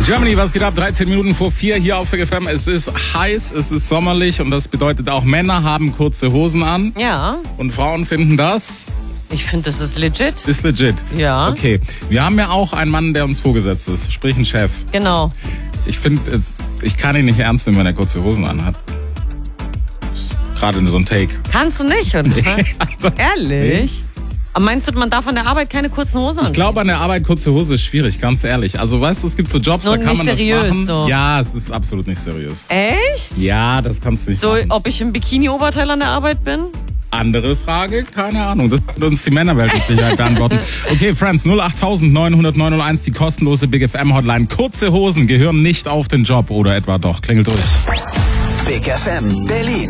Germany, was geht ab? 13 Minuten vor 4 hier auf Big FM. Es ist heiß, es ist sommerlich und das bedeutet auch, Männer haben kurze Hosen an. Ja. Und Frauen finden das? Ich finde, das ist legit. Ist legit? Ja. Okay. Wir haben ja auch einen Mann, der uns vorgesetzt ist, sprich ein Chef. Genau. Ich finde, ich kann ihn nicht ernst nehmen, wenn er kurze Hosen anhat. Gerade in so einem Take. Kannst du nicht, oder? Ehrlich? Aber meinst du, man darf an der Arbeit keine kurzen Hosen anziehen? Ich glaube, an der Arbeit kurze Hose ist schwierig, ganz ehrlich. Also weißt du, es gibt so Jobs, So da kann nicht man das seriös, machen. so. Ja, es ist absolut nicht seriös. Echt? Ja, das kannst du nicht So, machen. ob ich im Bikini-Oberteil an der Arbeit bin? Andere Frage? Keine Ahnung. Das wird uns die Männerwelt mit Sicherheit beantworten. Okay, Friends, 08900 die kostenlose Big FM Hotline. Kurze Hosen gehören nicht auf den Job oder etwa doch. Klingelt durch. Big FM Berlin.